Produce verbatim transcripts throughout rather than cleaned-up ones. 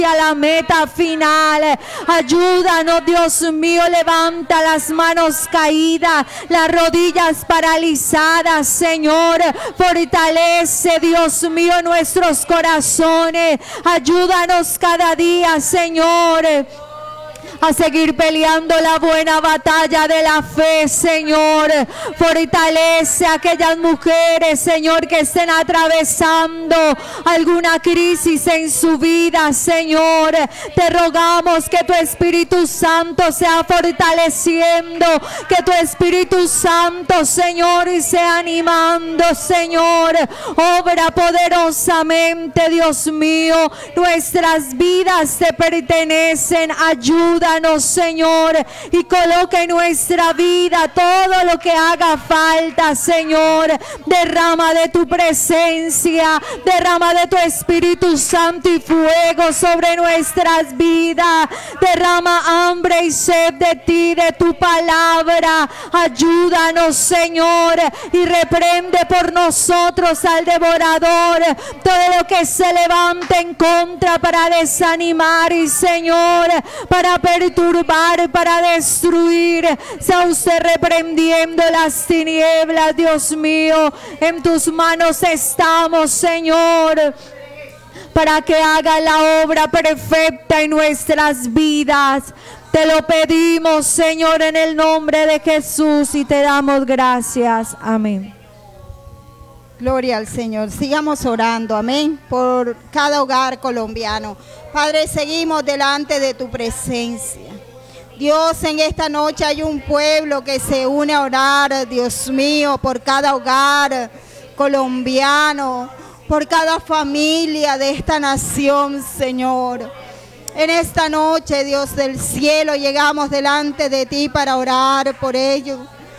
a la meta final. Ayúdanos, Dios mío, levanta las manos caídas, las rodillas paralizadas, Señor. Fortalece, Dios mío, nuestros corazones. Ayúdanos cada día, Señor, a seguir peleando la buena batalla de la fe, Señor. Fortalece a aquellas mujeres, Señor, que estén atravesando alguna crisis en su vida, Señor. Te rogamos que tu Espíritu Santo sea fortaleciendo, que tu Espíritu Santo, Señor, sea animando, Señor. Obra poderosamente, Dios mío. Nuestras vidas te pertenecen. Ayuda, Señor, y coloque en nuestra vida todo lo que haga falta, Señor. Derrama de tu presencia, derrama de tu Espíritu Santo y fuego sobre nuestras vidas. Derrama hambre y sed de ti, de tu palabra. Ayúdanos, Señor, y reprende por nosotros al devorador, todo lo que se levante en contra para desanimar y, Señor, para perturbar, para destruir. Sea usted reprendiendo las tinieblas, Dios mío. En tus manos estamos, Señor, para que haga la obra perfecta en nuestras vidas. Te lo pedimos, Señor, en el nombre de Jesús, y te damos gracias. Amén. Gloria al Señor. Sigamos orando, amén, por cada hogar colombiano. Padre, seguimos delante de tu presencia. Dios, en esta noche hay un pueblo que se une a orar, Dios mío, por cada hogar colombiano, por cada familia de esta nación, Señor. En esta noche, Dios del cielo, llegamos delante de ti para orar por ellos.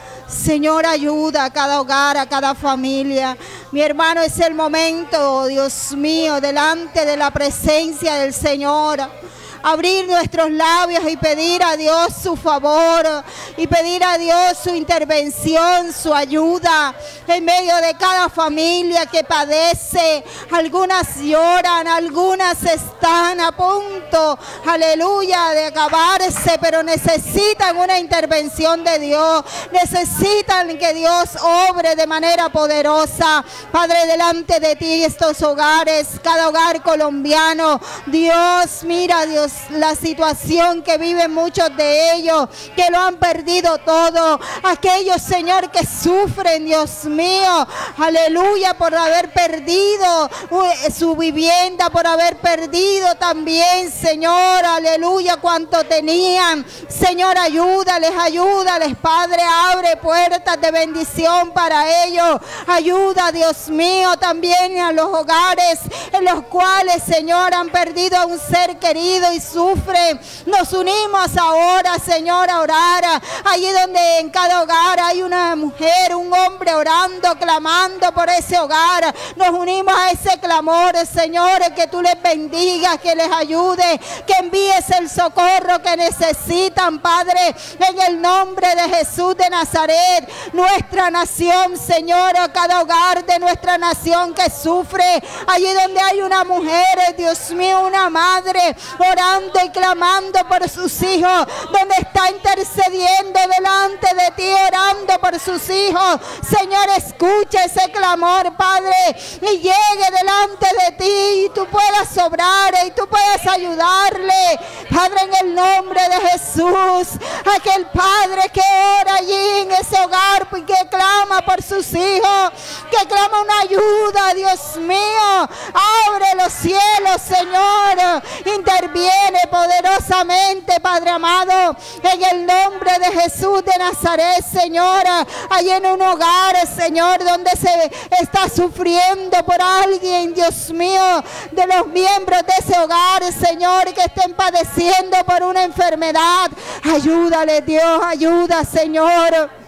Señor, ayuda a cada hogar, a cada familia. Mi hermano, es el momento, Dios mío, delante de la presencia del Señor. Abrir nuestros labios y pedir a Dios su favor y pedir a Dios su intervención, su ayuda en medio de cada familia que padece. Algunas lloran, algunas están a punto, aleluya, de acabarse, pero necesitan una intervención de Dios. Necesitan que Dios obre de manera poderosa. Padre, delante de ti estos hogares, cada hogar colombiano. Dios, mira, Dios, la situación que viven muchos de ellos, que lo han perdido todo. Aquellos, Señor, que sufren, Dios mío, aleluya, por haber perdido su vivienda, por haber perdido también, Señor, aleluya, cuanto tenían. Señor, ayúdales, ayúdales, Padre, abre puertas de bendición para ellos. Ayuda, Dios mío, también a los hogares en los cuales, Señor, han perdido a un ser querido y sufren. Nos unimos ahora, Señor, a orar. Allí donde en cada hogar hay una mujer, un hombre orando, clamando por ese hogar. Nos unimos a ese clamor, Señor, que tú les bendigas, que les ayude, que envíes el socorro que necesitan, Padre, en el nombre de Jesús de Nazaret. Nuestra nación, Señor, cada hogar de nuestra nación que sufre, allí donde hay una mujer, Dios mío, una madre orando y clamando por sus hijos, donde está intercediendo delante de ti, orando por sus hijos. Señor, escucha ese clamor, Padre, y llegue delante de ti y tú puedas obrar y tú puedas ayudarle, Padre, en el nombre de Jesús. Aquel Padre que ora allí en ese hogar y que clama por sus hijos, que clama una ayuda, Dios mío, abre los cielos, Señor, interviene poderosamente, Padre amado, en el nombre de Jesús de Nazaret, Señor. Hay en un hogar, Señor, donde se está sufriendo por alguien, Dios mío, de los miembros de ese hogar, Señor, que estén padeciendo por una enfermedad. Ayúdale, Dios, ayuda, Señor.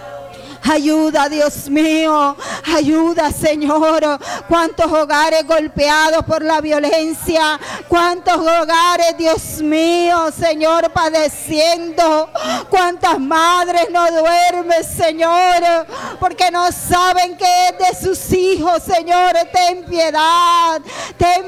Ayuda, Dios mío, ayuda, Señor. Cuántos hogares golpeados por la violencia, cuántos hogares, Dios mío, Señor, padeciendo. Cuántas madres no duermen, Señor, porque no saben qué es de sus hijos, Señor. Ten piedad, ten